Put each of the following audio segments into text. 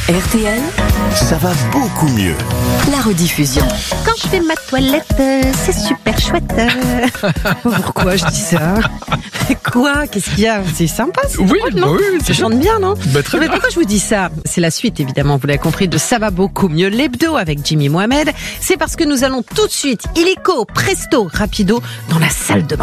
RTL, ça va beaucoup mieux. la rediffusion. Quand je fais ma toilette, c'est super chouette. Pourquoi je dis ça? Mais quoi? Qu'est-ce qu'il y a? C'est sympa, c'est Oui, drôle, non? bah oui, Ça chante bien, non? Bah, très Mais bien. pourquoi je vous dis ça? C'est la suite, évidemment, vous l'avez compris, de Ça va beaucoup mieux, l'hebdo avec Jimmy Mohamed. C'est parce que nous allons tout de suite, illico, presto, rapido, dans la salle de bain.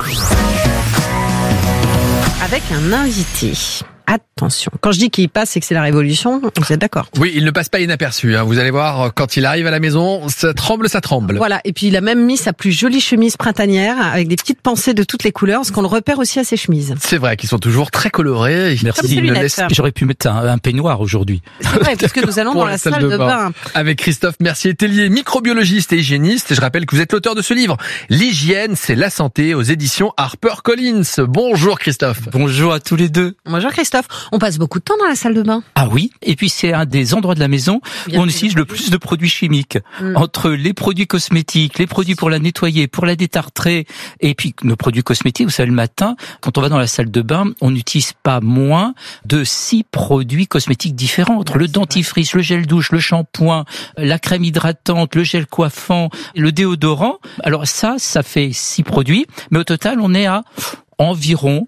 Avec un invité. Attention, quand je dis qu'il passe, c'est que c'est la révolution, vous êtes d'accord? Oui, il ne passe pas inaperçu. Vous allez voir, quand il arrive à la maison, ça tremble, ça tremble. Voilà, et puis il a même mis sa plus jolie chemise printanière avec des petites pensées de toutes les couleurs, parce qu'on le repère aussi à ses chemises. C'est vrai qu'ils sont toujours très colorés. Comme ses Merci. lunettes. J'aurais pu mettre un peignoir aujourd'hui. C'est vrai, parce que nous allons Pour dans la salle de bain. Avec Christophe Mercier-Tellier, microbiologiste et hygiéniste. Je rappelle que vous êtes l'auteur de ce livre, L'hygiène, c'est la santé, aux éditions HarperCollins. Bonjour Christophe. Bonjour à tous les deux. Bonjour Christophe, on passe beaucoup de temps dans la salle de bain. Ah oui, et puis c'est un des endroits de la maison Bien où on sûr. utilise le plus de produits chimiques. Entre les produits cosmétiques, les produits pour la nettoyer, pour la détartrer, et puis nos produits cosmétiques, vous savez, le matin, quand on va dans la salle de bain, on n'utilise pas moins de 6 produits cosmétiques différents. Entre le dentifrice, le gel douche, le shampoing, la crème hydratante, le gel coiffant, le déodorant. Alors ça fait 6 produits, mais au total, on est à environ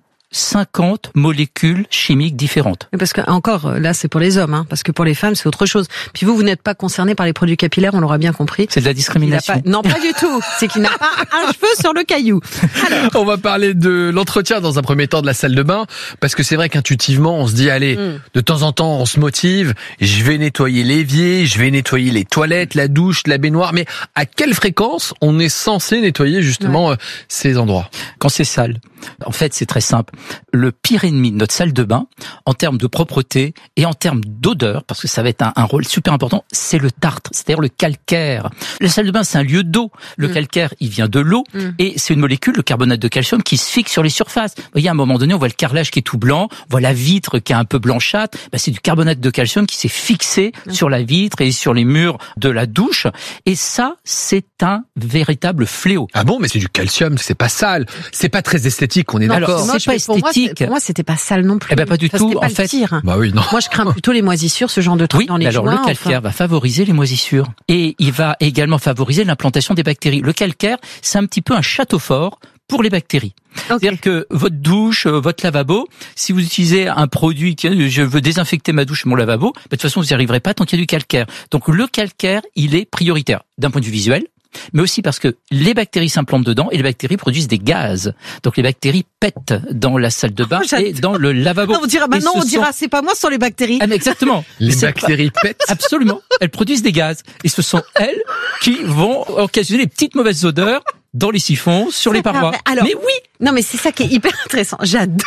50 molécules chimiques différentes. Parce que encore, là c'est pour les hommes, hein, parce que pour les femmes c'est autre chose. Puis vous n'êtes pas concerné par les produits capillaires, on l'aura bien compris. C'est de la Il a discrimination. pas... Non, pas du tout. C'est qu'il n'a pas un cheveu sur le caillou. Alors, On va parler de l'entretien dans un premier temps de la salle de bain, parce que c'est vrai qu'intuitivement on se dit allez, de temps en temps on se motive, je vais nettoyer l'évier, je vais nettoyer les toilettes, la douche, la baignoire, mais à quelle fréquence on est censé nettoyer justement ces endroits? Quand c'est sale. En fait, c'est très simple. Le pire ennemi de notre salle de bain, en termes de propreté et en termes d'odeur, parce que ça va être un rôle super important, c'est le tartre, c'est-à-dire le calcaire. La salle de bain, c'est un lieu d'eau. Le calcaire, il vient de l'eau et c'est une molécule, le carbonate de calcium, qui se fixe sur les surfaces. Vous voyez, à un moment donné, on voit le carrelage qui est tout blanc, on voit la vitre qui est un peu blanchâtre. C'est du carbonate de calcium qui s'est fixé sur la vitre et sur les murs de la douche. Et ça, c'est un véritable fléau. Ah bon, mais c'est du calcium, c'est pas sale, c'est pas très esthétique, on est Alors, d'accord. moi, c'est pas pour moi, esthétique. pour moi, c'était pas sale non plus. Eh ben, pas du Ça, tout, c'était pas en le fait. tir. Bah oui, non. Moi, je crains plutôt les moisissures, ce genre de trucs Oui, dans les mais alors joints. le calcaire va favoriser les moisissures et il va également favoriser l'implantation des bactéries. Le calcaire, c'est un petit peu un château fort pour les bactéries. Ok. C'est-à-dire que votre douche, votre lavabo, si vous utilisez un produit, je veux désinfecter ma douche et mon lavabo, de toute façon vous n'y arriverez pas tant qu'il y a du calcaire. Donc le calcaire, il est prioritaire d'un point de vue visuel, mais aussi parce que les bactéries s'implantent dedans et les bactéries produisent des gaz. Donc les bactéries pètent dans la salle de bain et dans le lavabo. On dira maintenant, Et on ce dira sont- c'est pas moi, ce sont les bactéries. Ah, mais exactement. Les C'est pas- bactéries pètent. Absolument. Elles produisent des gaz. Et ce sont elles qui vont occasionner les petites mauvaises odeurs dans les siphons, sur les C'est pas parois. vrai. Alors, mais oui, Non, mais c'est ça qui est hyper intéressant. J'adore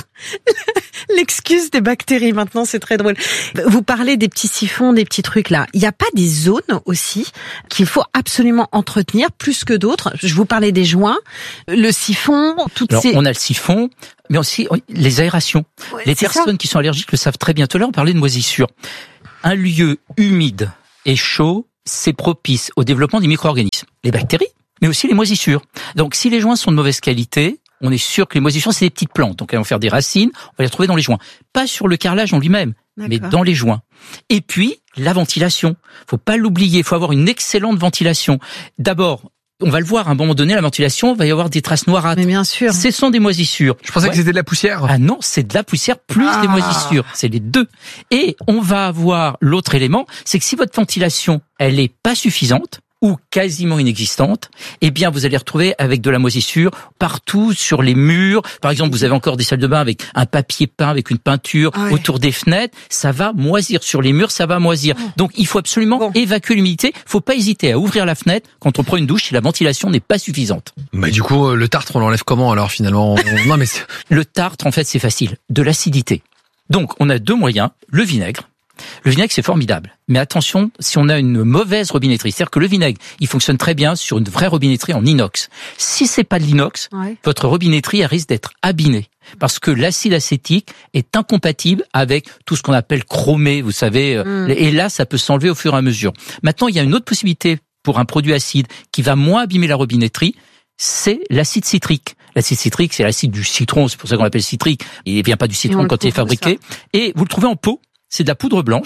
l'excuse des bactéries. Maintenant, c'est très drôle. Vous parlez des petits siphons, des petits trucs là. Il n'y a pas des zones aussi qu'il faut absolument entretenir plus que d'autres? Je vous parlais des joints, le siphon, toutes alors, ces... on a le siphon, mais aussi les aérations. Ouais, Les c'est ça. personnes qui sont allergiques le savent très bien. Tout à l'heure, on parlait de moisissure. Un lieu humide et chaud, c'est propice au développement des micro-organismes. Les bactéries, mais aussi les moisissures. Donc, si les joints sont de mauvaise qualité, on est sûr que les moisissures, c'est des petites plantes. Donc, elles vont faire des racines, on va les retrouver dans les joints. Pas sur le carrelage en lui-même, mais D'accord. dans les joints. Et puis, la ventilation. Faut pas l'oublier, il faut avoir une excellente ventilation. D'abord, on va le voir, à un moment donné, la ventilation, il va y avoir des traces noirâtres. Mais bien sûr. Ce sont des moisissures. Je pensais que c'était de la poussière. Ah non, c'est de la poussière plus des moisissures. C'est les deux. Et on va avoir l'autre élément, c'est que si votre ventilation, elle est pas suffisante, ou quasiment inexistante, eh bien vous allez retrouver avec de la moisissure partout sur les murs. Par exemple, vous avez encore des salles de bain avec un papier peint, avec une peinture Ah ouais. autour des fenêtres, ça va moisir. Sur les murs, ça va moisir. Donc il faut absolument évacuer l'humidité. Faut pas hésiter à ouvrir la fenêtre quand on prend une douche si la ventilation n'est pas suffisante. Mais du coup, le tartre, on l'enlève comment alors finalement? Non mais c'est- Le tartre, en fait, c'est facile. De l'acidité. Donc, on a deux moyens. Le vinaigre. Le vinaigre, c'est formidable. Mais attention, si on a une mauvaise robinetterie, c'est-à-dire que le vinaigre, il fonctionne très bien sur une vraie robinetterie en inox. Si c'est pas de l'inox, Ouais. votre robinetterie, elle risque d'être abîmée. Parce que l'acide acétique est incompatible avec tout ce qu'on appelle chromé, vous savez. Et là, ça peut s'enlever au fur et à mesure. Maintenant, il y a une autre possibilité pour un produit acide qui va moins abîmer la robinetterie, c'est l'acide citrique. L'acide citrique, c'est l'acide du citron, c'est pour ça qu'on l'appelle citrique. Il ne vient pas du Et on citron le quand il est trouve, fabriqué. Et vous le trouvez en pot, c'est de la poudre blanche.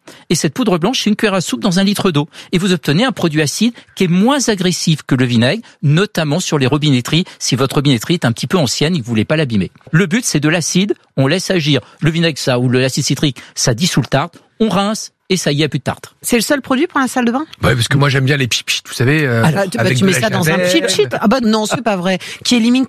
Et cette poudre blanche, c'est une cuillère à soupe dans 1 litre d'eau. Et vous obtenez un produit acide qui est moins agressif que le vinaigre, notamment sur les robinetteries. Si votre robinetterie est un petit peu ancienne et que vous voulez pas l'abîmer. Le but, c'est de l'acide. On laisse agir. Le vinaigre, ça, ou l'acide citrique, ça dissout le tartre. On rince. Et ça y est, il n'y a plus de tartre. C'est le seul produit pour la salle de bain? Ouais, parce que moi j'aime bien les pchit, vous savez. Tu mets ça dans un pchit. Ah bah non, c'est pas vrai. Qui élimine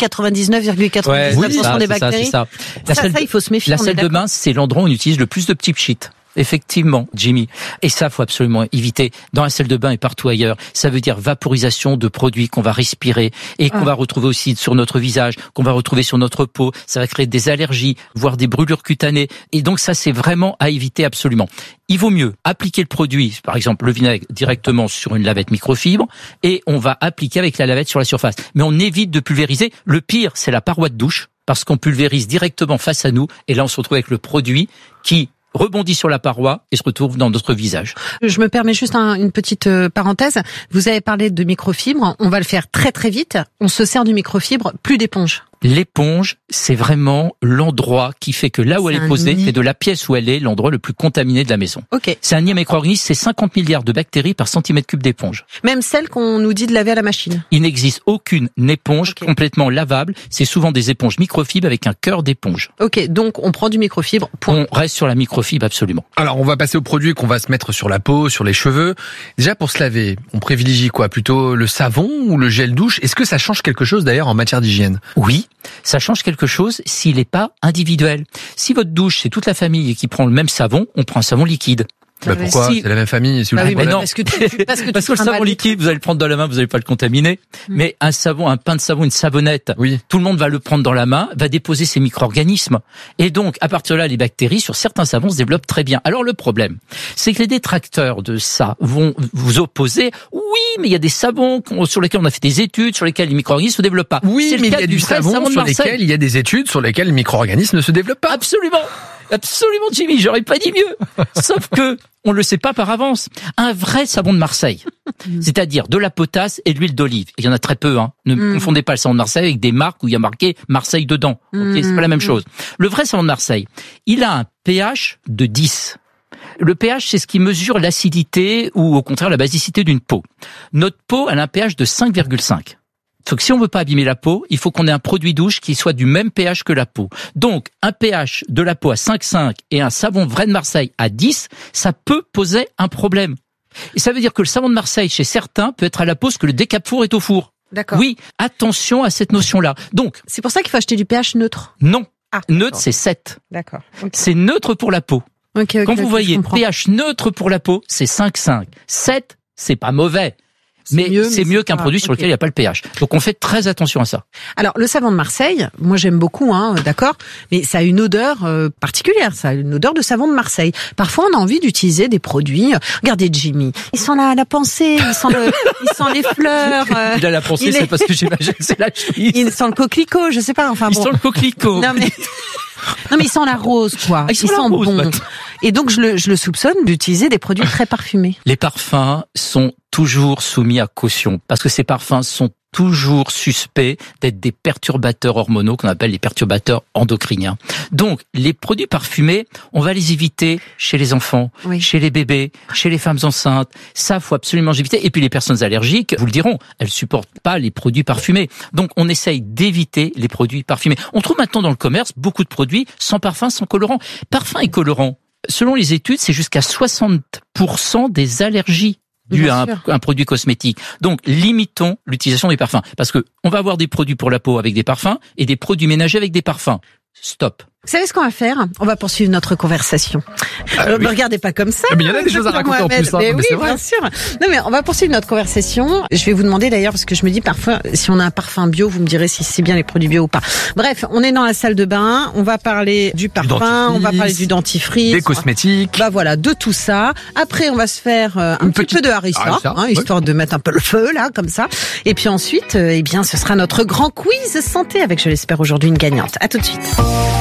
99,99% des bactéries. C'est ça. Ça, il faut se méfier. La salle de bain, c'est l'endroit où on utilise le plus de petits pchit. Effectivement, Jimmy. Et ça, faut absolument éviter. Dans la salle de bain et partout ailleurs. Ça veut dire vaporisation de produits qu'on va respirer et qu'on va retrouver aussi sur notre visage, qu'on va retrouver sur notre peau. Ça va créer des allergies, voire des brûlures cutanées. Et donc ça, c'est vraiment à éviter absolument. Il vaut mieux appliquer le produit, par exemple le vinaigre, directement sur une lavette microfibre et on va appliquer avec la lavette sur la surface. Mais on évite de pulvériser. Le pire, c'est la paroi de douche parce qu'on pulvérise directement face à nous et là, on se retrouve avec le produit qui rebondit sur la paroi et se retrouve dans notre visage. Je me permets juste une petite parenthèse. Vous avez parlé de microfibre. On va le faire très très vite. On se sert du microfibre, plus d'éponge. L'éponge, c'est vraiment l'endroit qui fait que là où elle est posée, c'est de la pièce où elle est l'endroit le plus contaminé de la maison. Ok. C'est un nid à micro-organismes, c'est 50 milliards de bactéries par centimètre cube d'éponge. Même celle qu'on nous dit de laver à la machine. Il n'existe aucune éponge complètement lavable. C'est souvent des éponges microfibres avec un cœur d'éponge. Ok, donc on prend du microfibre. On reste sur la microfibre absolument. Alors on va passer aux produits qu'on va se mettre sur la peau, sur les cheveux. Déjà pour se laver, on privilégie quoi? Plutôt le savon ou le gel douche? Est-ce que ça change quelque chose d'ailleurs en matière d'hygiène? Oui. Ça change quelque chose s'il n'est pas individuel. Si votre douche, c'est toute la famille qui prend le même savon, on prend un savon liquide. Bah pourquoi? C'est la même famille. Si vous oui, mais non. Parce que le savon liquide, vous allez le prendre dans la main, vous n'allez pas le contaminer. Mais un savon, un pain de savon, une savonnette, tout le monde va le prendre dans la main, va déposer ses micro-organismes. Et donc, à partir de là, les bactéries sur certains savons se développent très bien. Alors le problème, c'est que les détracteurs de ça vont vous opposer. Oui, mais il y a des savons sur lesquels on a fait des études, sur lesquels les micro-organismes se développent pas. Oui, mais il y a du savon sur lesquels il y a des études sur lesquels les micro-organismes ne se développent pas. Absolument. Absolument, Jimmy, j'aurais pas dit mieux. Sauf que on le sait pas par avance. Un vrai savon de Marseille, c'est-à-dire de la potasse et de l'huile d'olive. Il y en a très peu, hein. Ne confondez pas le savon de Marseille avec des marques où il y a marqué Marseille dedans. Okay, c'est pas la même chose. Le vrai savon de Marseille, il a un pH de 10. Le pH, c'est ce qui mesure l'acidité ou au contraire la basicité d'une peau. Notre peau, elle a un pH de 5,5. Donc si on veut pas abîmer la peau, il faut qu'on ait un produit douche qui soit du même pH que la peau. Donc un pH de la peau à 5,5 et un savon vrai de Marseille à 10, ça peut poser un problème. Et ça veut dire que le savon de Marseille chez certains peut être à la peau ce que le décapfour est au four. D'accord. Oui, attention à cette notion-là. Donc c'est pour ça qu'il faut acheter du pH neutre. Non. Neutre, c'est 7. D'accord. Okay. C'est neutre pour la peau. Okay, quand vous voyez pH neutre pour la peau, c'est 5,5. 7, c'est pas mauvais. Mais c'est mieux qu'un produit sur lequel il n'y a pas le pH. Donc on fait très attention à ça. Alors le savon de Marseille, moi j'aime beaucoup, d'accord, mais ça a une odeur particulière, ça a une odeur de savon de Marseille. Parfois on a envie d'utiliser des produits. Regardez Jimmy, il sent la pensée, il sent les fleurs. Il a la pensée, c'est parce que j'imagine c'est la chemise. Il sent le coquelicot, je sais pas. Enfin bon. Il sent le coquelicot. Non mais il sent la rose, quoi. Il sent bon. Et donc je le soupçonne d'utiliser des produits très parfumés. Les parfums sont toujours soumis à caution parce que ces parfums sont toujours suspects d'être des perturbateurs hormonaux qu'on appelle les perturbateurs endocriniens. Donc, les produits parfumés, on va les éviter chez les enfants, chez les bébés, chez les femmes enceintes. Ça, faut absolument éviter. Et puis, les personnes allergiques, vous le diront, elles supportent pas les produits parfumés. Donc, on essaye d'éviter les produits parfumés. On trouve maintenant dans le commerce beaucoup de produits sans parfum, sans colorant. Parfum et colorant, selon les études, c'est jusqu'à 60% des allergies dû à un produit cosmétique. Donc, limitons l'utilisation des parfums. Parce que on va avoir des produits pour la peau avec des parfums et des produits ménagers avec des parfums. Stop. Vous savez ce qu'on va faire? On va poursuivre notre conversation. Ne regardez pas comme ça. Mais il y en a des choses à raconter Mohamed. en plus. Mais oui, c'est vrai. bien sûr. Non, mais on va poursuivre notre conversation. Je vais vous demander d'ailleurs, parce que je me dis parfois, si on a un parfum bio, vous me direz si c'est bien les produits bio ou pas. Bref, on est dans la salle de bain. On va parler du parfum, on va parler du dentifrice. Des cosmétiques. Bah voilà, de tout ça. Après, on va se faire un petit peu de harissa, histoire de mettre un peu le feu, là, comme ça. Et puis ensuite, ce sera notre grand quiz santé avec, je l'espère aujourd'hui, une gagnante. À tout de suite.